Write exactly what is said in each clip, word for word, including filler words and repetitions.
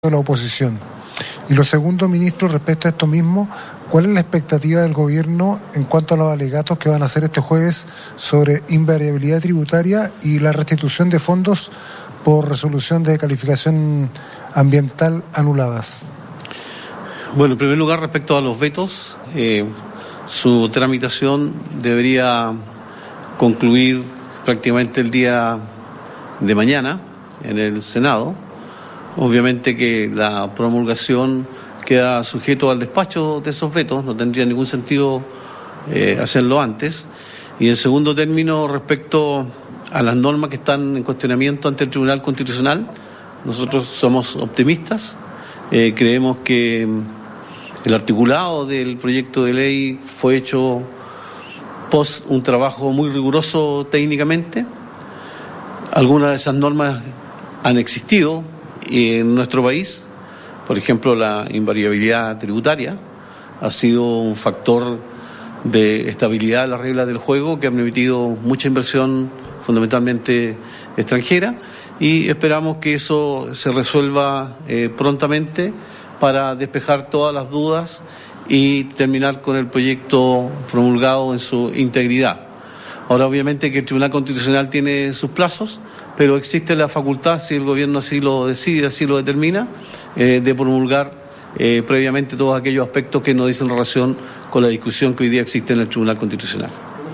de la oposición. Y lo segundo, ministro, respecto a esto mismo, ¿cuál es la expectativa del gobierno en cuanto a los alegatos que van a hacer este jueves sobre invariabilidad tributaria y la restitución de fondos por resolución de calificación ambiental anuladas? Bueno, en primer lugar, respecto a los vetos, eh, su tramitación debería concluir prácticamente el día de mañana en el Senado. Obviamente que la promulgación queda sujeto al despacho de esos vetos, no tendría ningún sentido eh, hacerlo antes. Y en segundo término, respecto a las normas que están en cuestionamiento ante el Tribunal Constitucional, nosotros somos optimistas, eh, creemos que el articulado del proyecto de ley fue hecho post un trabajo muy riguroso técnicamente. Algunas de esas normas han existido en nuestro país, por ejemplo, la invariabilidad tributaria ha sido un factor de estabilidad de las reglas del juego que ha permitido mucha inversión fundamentalmente extranjera y esperamos que eso se resuelva eh, prontamente para despejar todas las dudas y terminar con el proyecto promulgado en su integridad. Ahora, obviamente que el Tribunal Constitucional tiene sus plazos, pero existe la facultad, si el gobierno así lo decide, así lo determina, eh, de promulgar eh, previamente todos aquellos aspectos que no dicen relación con la discusión que hoy día existe en el Tribunal Constitucional.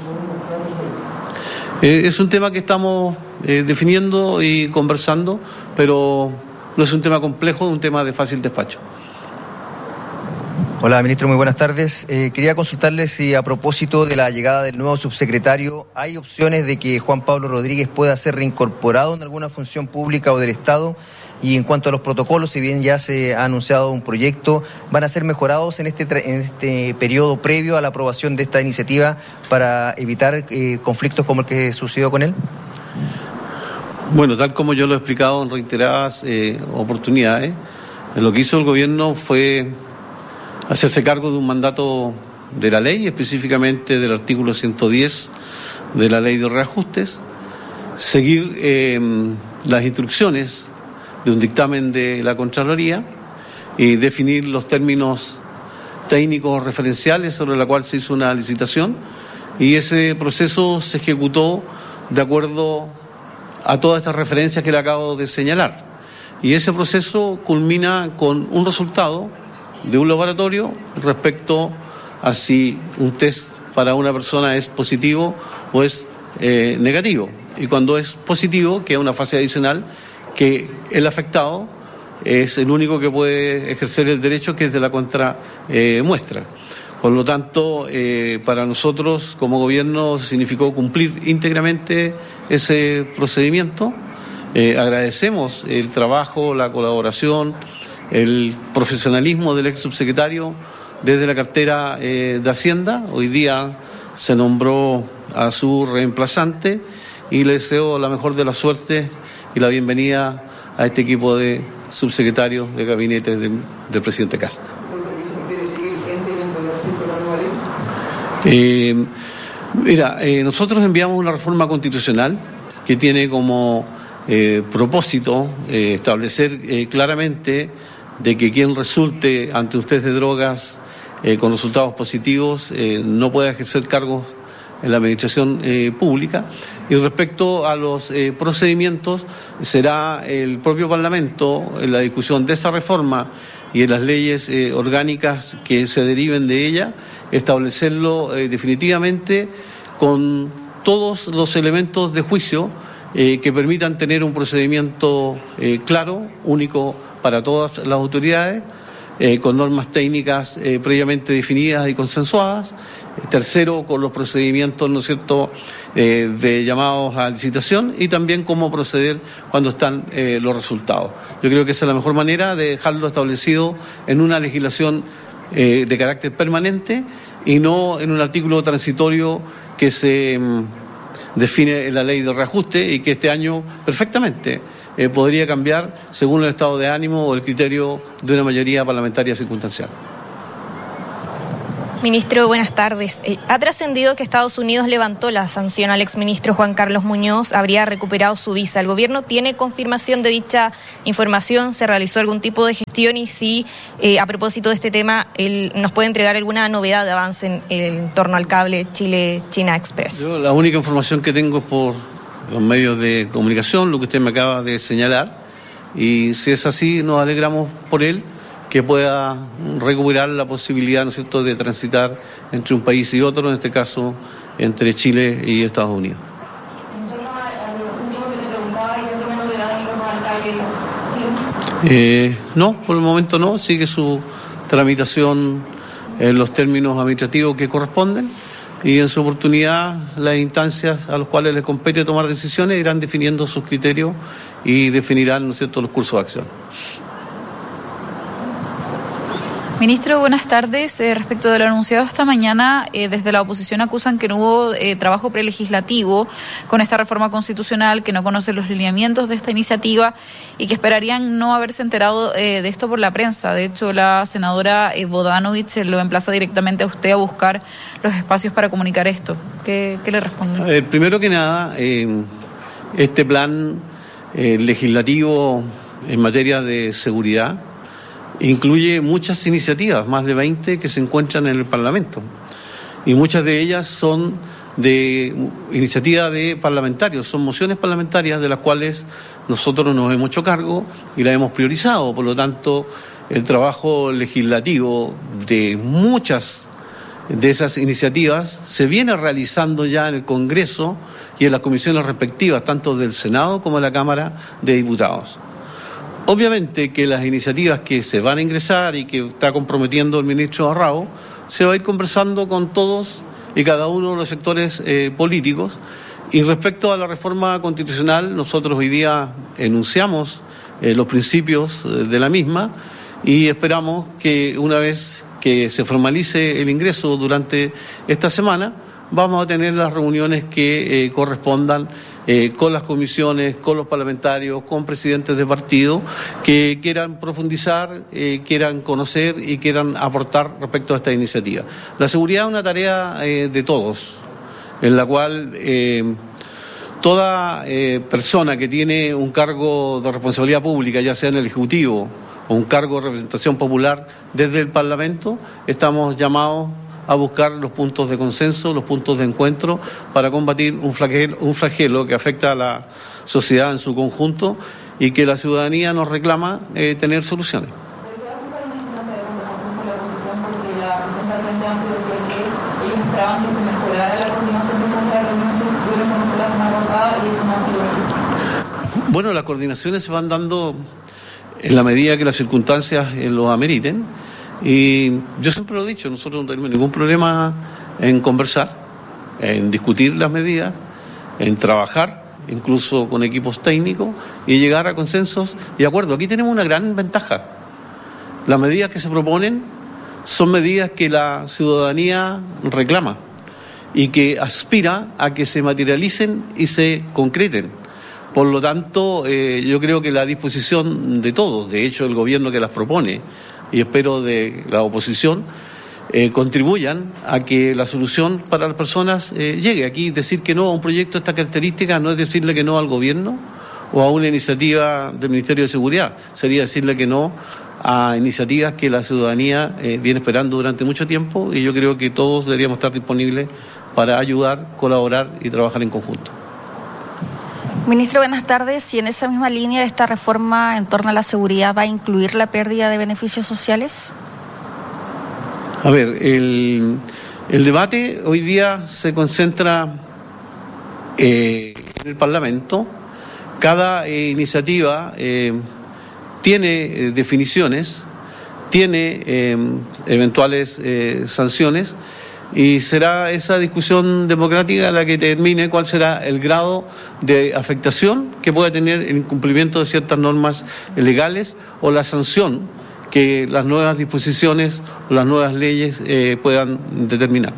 Eh, es un tema que estamos eh, definiendo y conversando, pero no es un tema complejo, es un tema de fácil despacho. Hola, ministro, muy buenas tardes. Eh, quería consultarle si a propósito de la llegada del nuevo subsecretario, ¿hay opciones de que Juan Pablo Rodríguez pueda ser reincorporado en alguna función pública o del Estado? Y en cuanto a los protocolos, si bien ya se ha anunciado un proyecto, ¿van a ser mejorados en este, en este periodo previo a la aprobación de esta iniciativa para evitar eh, conflictos como el que sucedió con él? Bueno, tal como yo lo he explicado en reiteradas eh, oportunidades, lo que hizo el gobierno fue hacerse cargo de un mandato de la ley, específicamente del artículo ciento diez de la ley de reajustes, seguir eh, las instrucciones de un dictamen de la Contraloría y definir los términos técnicos referenciales sobre la cual se hizo una licitación y ese proceso se ejecutó de acuerdo a todas estas referencias que le acabo de señalar. Y ese proceso culmina con un resultado de un laboratorio respecto a si un test para una persona es positivo o es eh, negativo. Y cuando es positivo, queda una fase adicional que el afectado es el único que puede ejercer el derecho, que es de la contramuestra. Eh, Por lo tanto, eh, para nosotros como gobierno significó cumplir íntegramente ese procedimiento. Eh, agradecemos el trabajo, la colaboración, el profesionalismo del ex subsecretario desde la cartera eh, de Hacienda. Hoy día se nombró a su reemplazante y le deseo la mejor de las suertes y la bienvenida a este equipo de subsecretarios de gabinete del, del presidente Kast. Eh, mira, eh, nosotros enviamos una reforma constitucional que tiene como eh, propósito eh, establecer eh, claramente de que quien resulte ante un test de drogas eh, con resultados positivos eh, no pueda ejercer cargos en la administración eh, pública. Y respecto a los eh, procedimientos, será el propio Parlamento, en la discusión de esa reforma y en las leyes eh, orgánicas que se deriven de ella, establecerlo eh, definitivamente con todos los elementos de juicio eh, que permitan tener un procedimiento eh, claro, único para todas las autoridades, eh, con normas técnicas eh, previamente definidas y consensuadas. Tercero, con los procedimientos, ¿no es cierto?, eh, de llamados a licitación y también cómo proceder cuando están eh, los resultados. Yo creo que esa es la mejor manera de dejarlo establecido en una legislación eh, de carácter permanente y no en un artículo transitorio que se mm, define en la ley de reajuste y que este año perfectamente Eh, podría cambiar según el estado de ánimo o el criterio de una mayoría parlamentaria circunstancial. Ministro, buenas tardes. Eh, ha trascendido que Estados Unidos levantó la sanción al exministro Juan Carlos Muñoz, habría recuperado su visa. ¿El gobierno tiene confirmación de dicha información? ¿Se realizó algún tipo de gestión? Y si, eh, a propósito de este tema, él nos puede entregar alguna novedad de avance en, en torno al cable Chile-China Express. Yo la única información que tengo es por los medios de comunicación, lo que usted me acaba de señalar, y si es así, nos alegramos por él, que pueda recuperar la posibilidad, ¿no es cierto?, de transitar entre un país y otro, en este caso entre Chile y Estados Unidos. Eh, no, por el momento no, sigue su tramitación en los términos administrativos que corresponden y en su oportunidad las instancias a las cuales les compete tomar decisiones irán definiendo sus criterios y definirán, ¿no es cierto?, los cursos de acción. Ministro, buenas tardes. Eh, respecto de lo anunciado esta mañana, eh, desde la oposición acusan que no hubo eh, trabajo prelegislativo con esta reforma constitucional, que no conocen los lineamientos de esta iniciativa y que esperarían no haberse enterado eh, de esto por la prensa. De hecho, la senadora eh, Bodanovich lo emplaza directamente a usted a buscar los espacios para comunicar esto. ¿Qué, qué le responde? A ver, primero que nada, eh, este plan eh, legislativo en materia de seguridad incluye muchas iniciativas, más de veinte que se encuentran en el Parlamento. Y muchas de ellas son de iniciativa de parlamentarios, son mociones parlamentarias de las cuales nosotros nos hemos hecho cargo y las hemos priorizado. Por lo tanto, el trabajo legislativo de muchas de esas iniciativas se viene realizando ya en el Congreso y en las comisiones respectivas, tanto del Senado como de la Cámara de Diputados. Obviamente que las iniciativas que se van a ingresar y que está comprometiendo el ministro Arrao, se va a ir conversando con todos y cada uno de los sectores eh, políticos. Y respecto a la reforma constitucional, nosotros hoy día enunciamos eh, los principios eh, de la misma y esperamos que una vez que se formalice el ingreso durante esta semana, vamos a tener las reuniones que eh, correspondan Eh, con las comisiones, con los parlamentarios, con presidentes de partido que quieran profundizar, eh, quieran conocer y quieran aportar respecto a esta iniciativa. La seguridad es una tarea eh, de todos, en la cual eh, toda eh, persona que tiene un cargo de responsabilidad pública, ya sea en el Ejecutivo o un cargo de representación popular desde el Parlamento, estamos llamados a buscar los puntos de consenso, los puntos de encuentro para combatir un flagelo, un flagelo que afecta a la sociedad en su conjunto y que la ciudadanía nos reclama eh, tener soluciones. Bueno, las coordinaciones se van dando en la medida que las circunstancias eh, lo ameriten. Y yo siempre lo he dicho, nosotros no tenemos ningún problema en conversar, en discutir las medidas, en trabajar incluso con equipos técnicos y llegar a consensos y acuerdos. Aquí tenemos una gran ventaja. Las medidas que se proponen son medidas que la ciudadanía reclama y que aspira a que se materialicen y se concreten. Por lo tanto, eh, yo creo que la disposición de todos, de hecho el gobierno que las propone, y espero de la oposición, eh, contribuyan a que la solución para las personas eh, llegue. Aquí decir que no a un proyecto de esta característica no es decirle que no al gobierno o a una iniciativa del Ministerio de Seguridad, sería decirle que no a iniciativas que la ciudadanía eh, viene esperando durante mucho tiempo y yo creo que todos deberíamos estar disponibles para ayudar, colaborar y trabajar en conjunto. Ministro, buenas tardes. ¿Y en esa misma línea esta reforma en torno a la seguridad va a incluir la pérdida de beneficios sociales? A ver, el, el debate hoy día se concentra eh, en el Parlamento. Cada eh, iniciativa eh, tiene eh, definiciones, tiene eh, eventuales eh, sanciones. Y será esa discusión democrática la que determine cuál será el grado de afectación que pueda tener el incumplimiento de ciertas normas legales o la sanción que las nuevas disposiciones o las nuevas leyes eh, puedan determinar.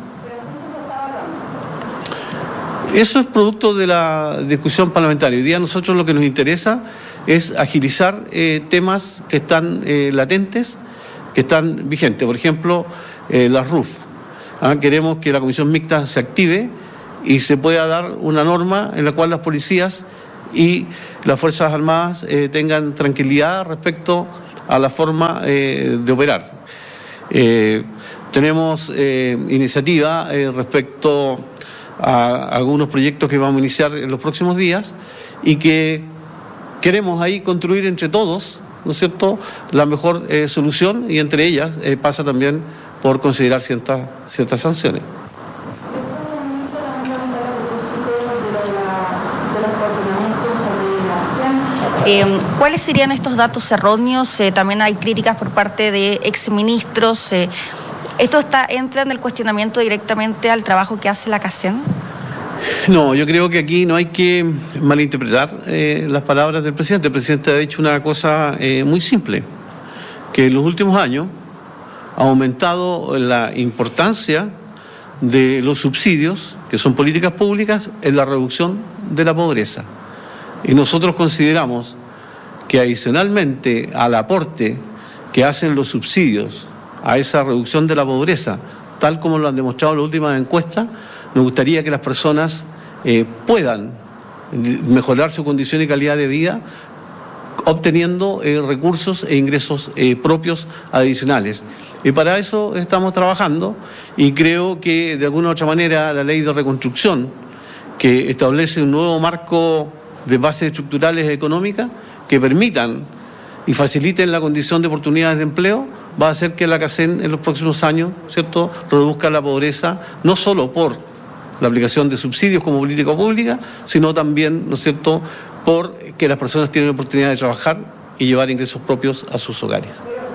Eso es producto de la discusión parlamentaria. Hoy día a nosotros lo que nos interesa es agilizar eh, temas que están eh, latentes, que están vigentes. Por ejemplo, eh, las R U F. ¿ah? Queremos que la comisión mixta se active y se pueda dar una norma en la cual las policías y las Fuerzas Armadas eh, tengan tranquilidad respecto a la forma eh, de operar. Eh, tenemos eh, iniciativa eh, respecto a algunos proyectos que vamos a iniciar en los próximos días y que queremos ahí construir entre todos, ¿no es cierto?, la mejor eh, solución, y entre ellas eh, pasa también por considerar ciertas, ciertas sanciones. Eh, ¿Cuáles serían estos datos erróneos? Eh, también hay críticas por parte de exministros. Eh, ¿Esto está, entra en el cuestionamiento directamente al trabajo que hace la CACEN? No, yo creo que aquí no hay que malinterpretar eh, las palabras del presidente. El presidente ha dicho una cosa eh, muy simple, que en los últimos años ha aumentado la importancia de los subsidios, que son políticas públicas, en la reducción de la pobreza. Y nosotros consideramos que adicionalmente al aporte que hacen los subsidios a esa reducción de la pobreza, tal como lo han demostrado las últimas encuestas, nos gustaría que las personas eh, puedan mejorar su condición y calidad de vida obteniendo eh, recursos e ingresos eh, propios adicionales. Y para eso estamos trabajando, y creo que de alguna u otra manera la ley de reconstrucción, que establece un nuevo marco de bases estructurales económicas que permitan y faciliten la condición de oportunidades de empleo, va a hacer que la CACEN en los próximos años, ¿cierto?, reduzca la pobreza, no solo por la aplicación de subsidios como política pública, sino también, ¿no es cierto?, por que las personas tienen la oportunidad de trabajar y llevar ingresos propios a sus hogares.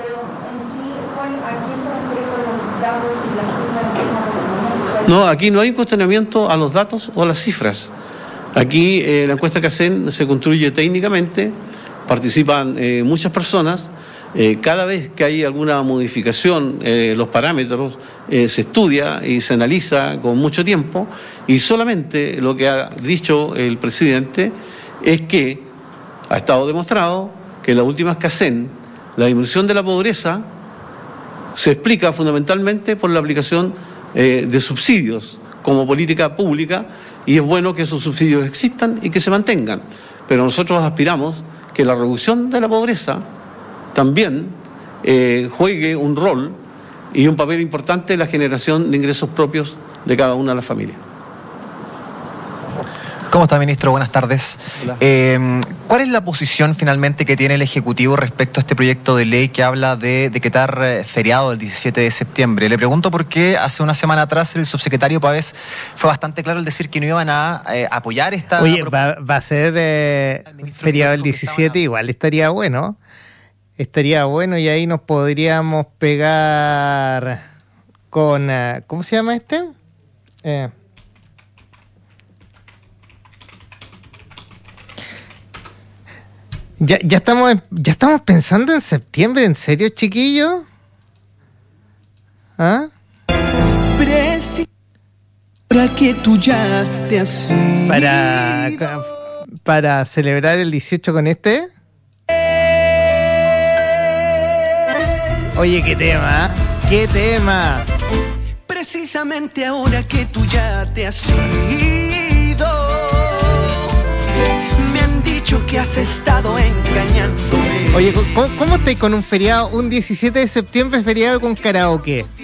No, aquí no hay un cuestionamiento a los datos o a las cifras. Aquí eh, la encuesta CACEN se construye técnicamente, participan eh, muchas personas. Eh, cada vez que hay alguna modificación, eh, los parámetros eh, se estudia y se analiza con mucho tiempo, y solamente lo que ha dicho el presidente es que ha estado demostrado que en las últimas CACEN la disminución de la pobreza se explica fundamentalmente por la aplicación eh, de subsidios como política pública, y es bueno que esos subsidios existan y que se mantengan, pero nosotros aspiramos que la reducción de la pobreza también eh, juegue un rol y un papel importante en la generación de ingresos propios de cada una de las familias. ¿Cómo está, ministro? Buenas tardes. Eh, ¿Cuál es la posición finalmente que tiene el Ejecutivo respecto a este proyecto de ley que habla de decretar eh, feriado el diecisiete de septiembre? Le pregunto porque hace una semana atrás el subsecretario Pavés fue bastante claro al decir que no iban a eh, apoyar esta... Oye, va, va a ser eh, feriado el diecisiete, igual estaría bueno. Estaría bueno y ahí nos podríamos pegar con... Uh, ¿cómo se llama este? Eh... Ya, ya estamos ya estamos pensando en septiembre, ¿en serio, chiquillos? ¿Ah? Para que tú ya te has ido. Para, para celebrar el dieciocho con este. Oye, qué tema, qué tema. Precisamente ahora que tú ya te has ido, me han dicho que has estado engañándome. Oye, ¿cómo, cómo estáis con un feriado, un diecisiete de septiembre feriado con karaoke?